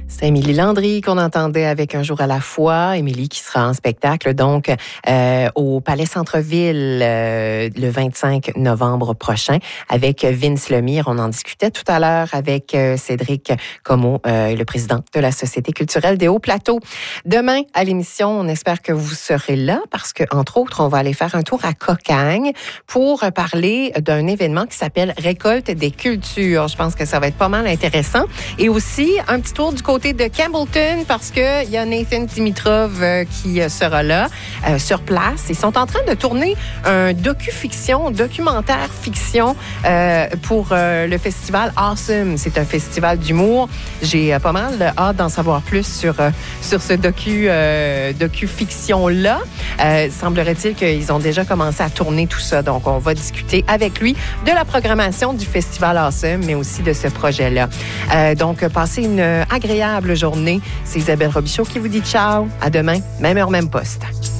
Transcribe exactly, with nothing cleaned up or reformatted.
C'est Émilie Landry qu'on entendait avec Un jour à la fois. Émilie qui sera en spectacle donc euh, au Palais Centre-Ville euh, le vingt-cinq novembre prochain avec Vince Lemire. On en discutait tout à l'heure avec euh, Cédric Como, euh, le président de la Société culturelle des Hauts-Plateaux. Demain à l'émission, on espère que vous serez là parce que entre autres, on va aller faire un tour à Cocagne pour parler d'un événement qui s'appelle Récolte des cultures. Je pense que ça va être pas mal intéressant. Et aussi un petit tour du côté de Campbellton parce que il y a Nathan Dimitrov euh, qui euh, sera là euh, sur place. Ils sont en train de tourner un docu-fiction, documentaire fiction euh, pour euh, le festival Awesome. C'est un festival d'humour. J'ai euh, pas mal hâte d'en savoir plus sur euh, sur ce docu euh, docu-fiction là. Euh, semblerait-il qu'ils ont déjà commencé à tourner tout ça. Donc on va discuter avec lui de la programmation du festival Awesome, mais aussi de ce projet-là. Euh, donc passez une agréable journée. C'est Isabelle Robichaud qui vous dit ciao. À demain, même heure, même poste.